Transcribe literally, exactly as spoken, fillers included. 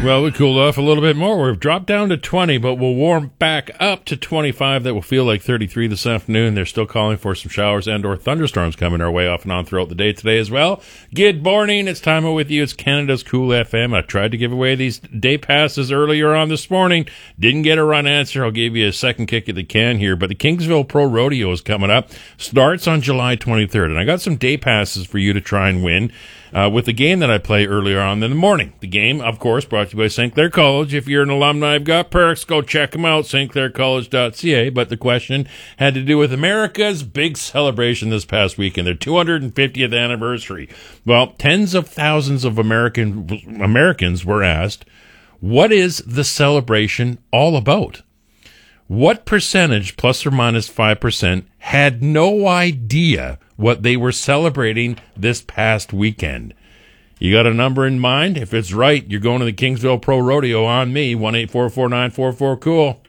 Well, we cooled off a little bit more. We've dropped down to twenty, but we'll warm back up to twenty-five. That will feel like thirty-three this afternoon. They're still calling for some showers and or thunderstorms coming our way off and on throughout the day today as well. Good morning. It's time with you. It's Canada's Cool F M. I tried to give away these day passes earlier on this morning. Didn't get a run answer. I'll give you a second kick at the can here. But the Kingsville Pro Rodeo is coming up. Starts on July twenty-third. And I got some day passes for you to try and win. Uh, with the game that I play earlier on in the morning. The game, of course, brought to you by Saint Clair College. If you're an alumni, I've got perks. Go check them out, st clair college dot c a. But the question had to do with America's big celebration this past weekend, their two hundred fiftieth anniversary. Well, tens of thousands of American Americans were asked, what is the celebration all about? What percentage, plus or minus five percent, had no idea what they were celebrating this past weekend? You got a number in mind? If it's right, you're going to the Kingsville Pro Rodeo on me, one eight four four nine four four cool.